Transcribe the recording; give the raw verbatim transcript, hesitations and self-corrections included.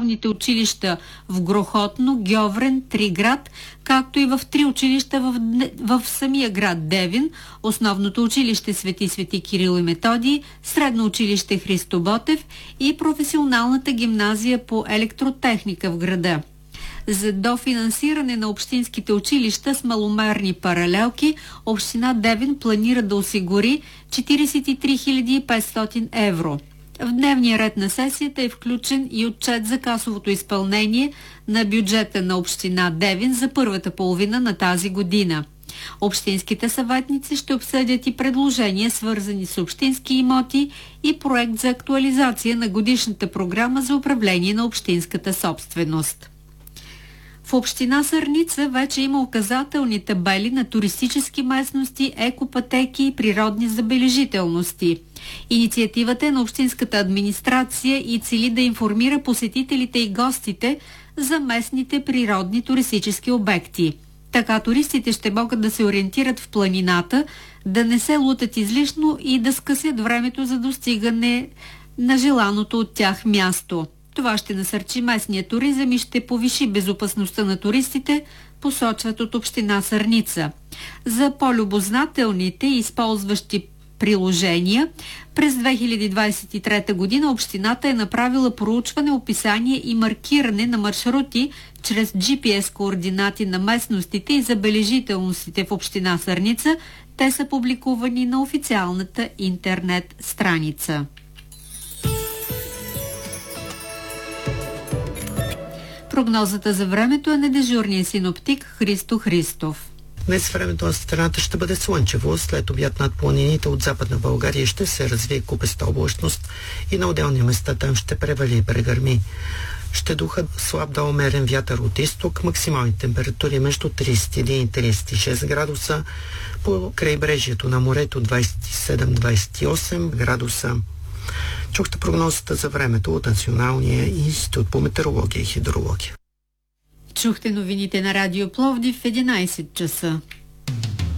основните училища в Грохотно, Гьоврен, Триград, както и в три училища в, в самия град Девин, основното училище Свети Свети Кирил и Методий, средно училище Христо Ботев и професионалната гимназия по електротехника в града. За дофинансиране на общинските училища с маломерни паралелки, община Девин планира да осигури четиридесет и три хиляди и петстотин евро. В дневния ред на сесията е включен и отчет за касовото изпълнение на бюджета на община Девин за първата половина на тази година. Общинските съветници ще обсъдят и предложения, свързани с общински имоти и проект за актуализация на годишната програма за управление на общинската собственост. В община Сърница вече има указателни табели на туристически местности, екопътеки и природни забележителности. Инициативата е на общинската администрация и цели да информира посетителите и гостите за местните природни туристически обекти. Така туристите ще могат да се ориентират в планината, да не се лутат излишно и да скъсят времето за достигане на желаното от тях място. Това ще насърчи местния туризъм и ще повиши безопасността на туристите, посочват от община Сърница. За по-любознателните и използващи приложения, през две хиляди двадесет и трета година общината е направила проучване, описание и маркиране на маршрути чрез джи пи ес координати на местностите и забележителностите в община Сърница. Те са публикувани на официалната интернет страница. Прогнозата за времето е на дежурния синоптик Христо Христов. Днес времето на страната ще бъде слънчево, след обяд над планините от Западна България ще се развие купеста облачност и на отделни места там ще превали и прегърми. Ще духа слаб до умерен вятър от изток, максимални температури между тридесет и един и тридесет и шест градуса, по крайбрежието на морето двадесет и седем до двадесет и осем градуса. Чухте прогнозата за времето от Националния институт по метеорология и хидрология. Чухте новините на Радио Пловдив в единадесет часа.